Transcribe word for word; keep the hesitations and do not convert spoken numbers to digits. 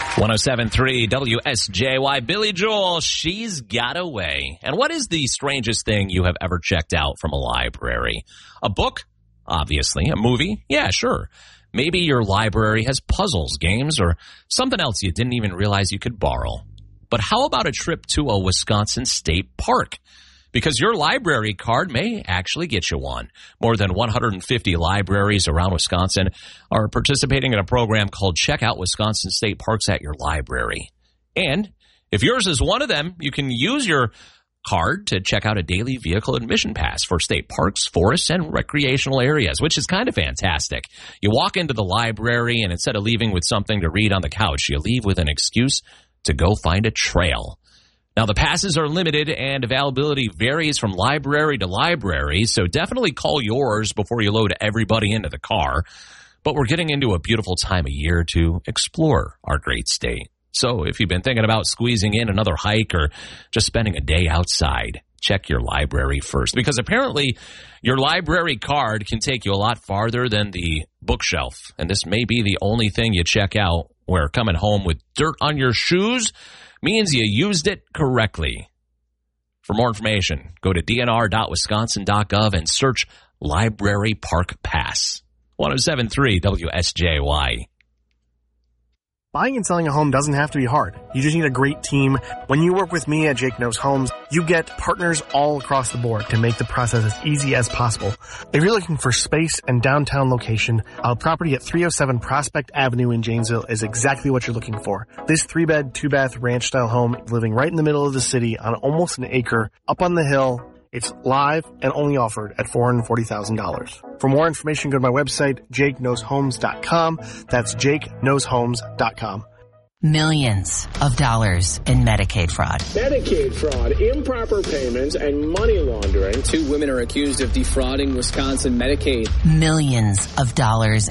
one oh seven point three W S J Y. Billy Joel, She's Got Away. And what is the strangest thing you have ever checked out from a library? A book? Obviously. A movie? Yeah, sure. Maybe your library has puzzles, games, or something else you didn't even realize you could borrow. But how about a trip to a Wisconsin state park? Because your library card may actually get you one. More than one hundred fifty libraries around Wisconsin are participating in a program called Check Out Wisconsin State Parks at Your Library. And if yours is one of them, you can use your card to check out a daily vehicle admission pass for state parks, forests, and recreational areas, which is kind of fantastic. You walk into the library, and instead of leaving with something to read on the couch, you leave with an excuse to go find a trail. Now, the passes are limited and availability varies from library to library, so definitely call yours before you load everybody into the car. But we're getting into a beautiful time of year to explore our great state. So if you've been thinking about squeezing in another hike or just spending a day outside, check your library first, because apparently your library card can take you a lot farther than the bookshelf. And this may be the only thing you check out where coming home with dirt on your shoes means you used it correctly. For more information, go to d n r dot wisconsin dot gov and search Library Park Pass. one oh seven point three W S J Y. Buying and selling a home doesn't have to be hard. You just need a great team. When you work with me at Jake Knows Homes, you get partners all across the board to make the process as easy as possible. If you're looking for space and downtown location, our property at three oh seven Prospect Avenue in Janesville is exactly what you're looking for. This three-bed, two-bath ranch-style home is living right in the middle of the city on almost an acre, up on the hill. It's live and only offered at four hundred forty thousand dollars. For more information, go to my website, jake knows homes dot com. That's jake knows homes dot com. Millions of dollars in Medicaid fraud. Medicaid fraud, improper payments, and money laundering. Two women are accused of defrauding Wisconsin Medicaid. Millions of dollars